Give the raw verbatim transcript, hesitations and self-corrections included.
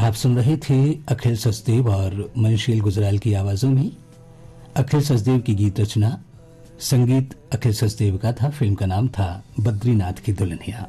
आप सुन रहे थे अखिल सचदेव और मनशील गुजराल की आवाजों में। अखिल सचदेव की गीत रचना, संगीत अखिल सचदेव का था। फिल्म का नाम था बद्रीनाथ की दुल्हनिया।